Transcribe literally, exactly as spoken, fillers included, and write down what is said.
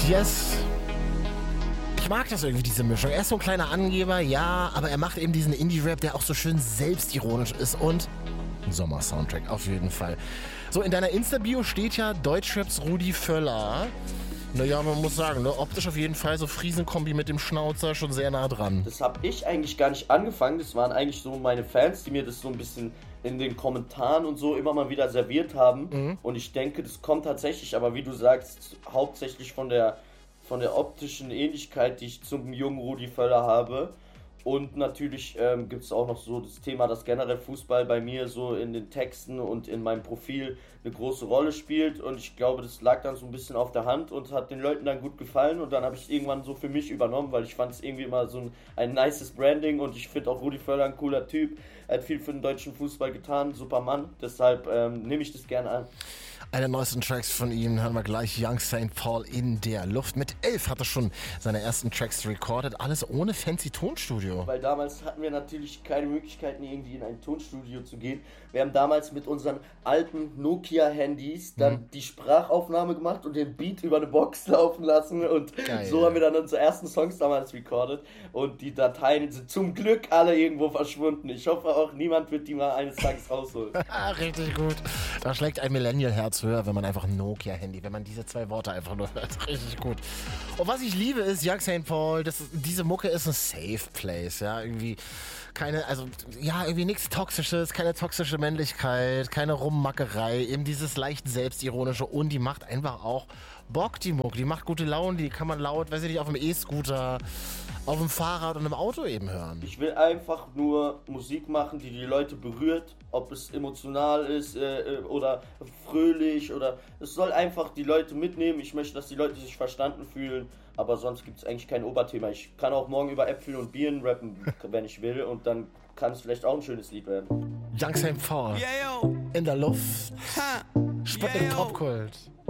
Yes. Ich mag das irgendwie, diese Mischung. Er ist so ein kleiner Angeber, ja, aber er macht eben diesen Indie-Rap, der auch so schön selbstironisch ist und ein Sommer-Soundtrack, auf jeden Fall. So, in deiner Insta-Bio steht ja Deutschraps Rudi Völler. Naja, man muss sagen, ne, optisch auf jeden Fall so Friesenkombi mit dem Schnauzer schon sehr nah dran. Das habe ich eigentlich gar nicht angefangen, das waren eigentlich so meine Fans, die mir das so ein bisschen in den Kommentaren und so immer mal wieder serviert haben. Mhm. Und ich denke, das kommt tatsächlich, aber wie du sagst, hauptsächlich von der von der optischen Ähnlichkeit, die ich zum jungen Rudi Völler habe. Und natürlich ähm, gibt es auch noch so das Thema, dass generell Fußball bei mir so in den Texten und in meinem Profil eine große Rolle spielt. Und ich glaube, das lag dann so ein bisschen auf der Hand und hat den Leuten dann gut gefallen. Und dann habe ich es irgendwann so für mich übernommen, weil ich fand es irgendwie immer so ein, ein nices Branding. Und ich finde auch Rudi Völler ein cooler Typ. Er hat viel für den deutschen Fußball getan, super Mann. Deshalb ähm, nehme ich das gerne an. Einer der neuesten Tracks von ihm hören wir gleich, Young Saint Paul in der Luft. Mit elf hat er schon seine ersten Tracks recorded, alles ohne fancy Tonstudio. Weil damals hatten wir natürlich keine Möglichkeiten, irgendwie in ein Tonstudio zu gehen. Wir haben damals mit unseren alten Nokia-Handys dann mhm. die Sprachaufnahme gemacht und den Beat über eine Box laufen lassen. Und Geil. So haben wir dann unsere ersten Songs damals recorded. Und die Dateien sind zum Glück alle irgendwo verschwunden. Ich hoffe auch, niemand wird die mal eines Tages rausholen. Richtig gut. Da schlägt ein Millennial-Herz höher, wenn man einfach ein Nokia-Handy, wenn man diese zwei Worte einfach nur hört. Richtig gut. Und was ich liebe ist, Young Saint Paul, das, diese Mucke ist ein Safe Place, ja, irgendwie keine, also, ja, irgendwie nichts Toxisches, keine toxische Männlichkeit, keine Rummackerei, eben dieses leicht Selbstironische und die macht einfach auch Bock, die Mucke, die macht gute Laune, die kann man laut, weiß ich nicht, auf dem E-Scooter, auf dem Fahrrad und im Auto eben hören. Ich will einfach nur Musik machen, die die Leute berührt, ob es emotional ist äh, oder fröhlich oder es soll einfach die Leute mitnehmen. Ich möchte, dass die Leute sich verstanden fühlen, aber sonst gibt es eigentlich kein Oberthema. Ich kann auch morgen über Äpfel und Birnen rappen, wenn ich will und dann kann es vielleicht auch ein schönes Lied werden. Young Saint Paul in der Luft, Sputnik Popkult.